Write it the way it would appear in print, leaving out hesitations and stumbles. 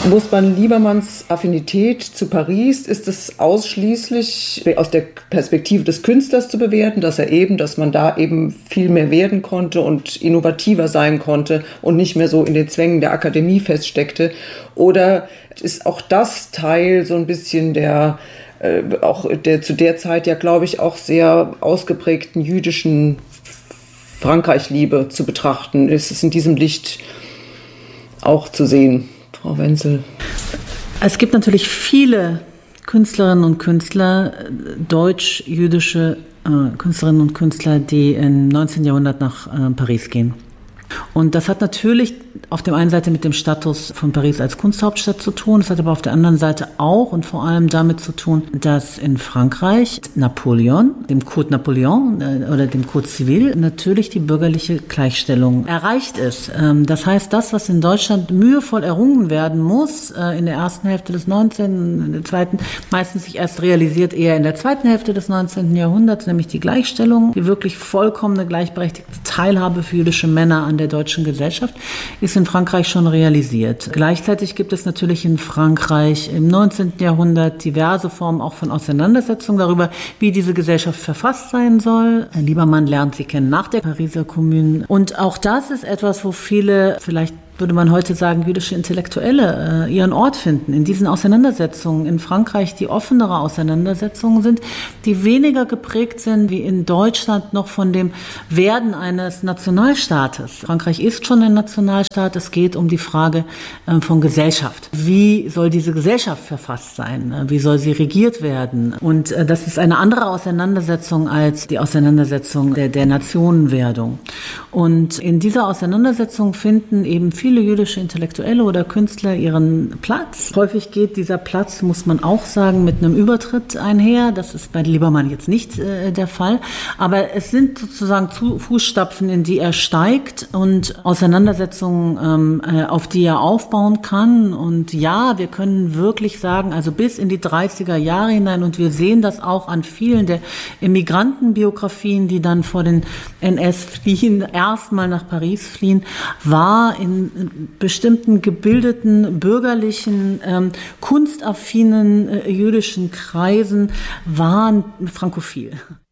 Muss man Liebermanns Affinität zu Paris, ist es ausschließlich aus der Perspektive des Künstlers zu bewerten, dass man da eben viel mehr werden konnte und innovativer sein konnte und nicht mehr so in den Zwängen der Akademie feststeckte? Oder ist auch das Teil so ein bisschen der zu der Zeit ja, glaube ich, auch sehr ausgeprägten jüdischen Frankreich-Liebe zu betrachten? Ist es in diesem Licht auch zu sehen, Frau Wenzel? Es gibt natürlich viele Künstlerinnen und Künstler, deutsch-jüdische Künstlerinnen und Künstler, die im 19. Jahrhundert nach Paris gehen. Und das hat natürlich auf der einen Seite mit dem Status von Paris als Kunsthauptstadt zu tun. Es hat aber auf der anderen Seite auch und vor allem damit zu tun, dass in Frankreich Napoleon, dem Code Napoleon oder dem Code Civil, natürlich die bürgerliche Gleichstellung erreicht ist. Das heißt, das, was in Deutschland mühevoll errungen werden muss, in der ersten Hälfte des 19., in der zweiten, meistens sich erst realisiert eher in der zweiten Hälfte des 19. Jahrhunderts, nämlich die Gleichstellung, die wirklich vollkommene gleichberechtigte Teilhabe für jüdische Männer an der deutschen Gesellschaft, ist in Frankreich schon realisiert. Gleichzeitig gibt es natürlich in Frankreich im 19. Jahrhundert diverse Formen auch von Auseinandersetzungen darüber, wie diese Gesellschaft verfasst sein soll. Herr Liebermann lernt sie kennen nach der Pariser Kommune. Und auch das ist etwas, wo viele, vielleicht würde man heute sagen, jüdische Intellektuelle ihren Ort finden. In diesen Auseinandersetzungen in Frankreich, die offenere Auseinandersetzungen sind, die weniger geprägt sind wie in Deutschland noch von dem Werden eines Nationalstaates. Frankreich ist schon ein Nationalstaat. Es geht um die Frage von Gesellschaft. Wie soll diese Gesellschaft verfasst sein? Wie soll sie regiert werden? Und das ist eine andere Auseinandersetzung als die Auseinandersetzung der Nationenwerdung. Und in dieser Auseinandersetzung finden eben viele jüdische Intellektuelle oder Künstler ihren Platz. Häufig geht dieser Platz, muss man auch sagen, mit einem Übertritt einher. Das ist bei Liebermann jetzt nicht der Fall. Aber es sind sozusagen Fußstapfen, in die er steigt und Auseinandersetzungen, auf die er aufbauen kann. Und ja, wir können wirklich sagen, also bis in die 30er Jahre hinein, und wir sehen das auch an vielen der Immigrantenbiografien, die dann vor den NS fliehen, erstmal nach Paris fliehen, war in bestimmten gebildeten, bürgerlichen, kunstaffinen jüdischen Kreisen waren frankophil.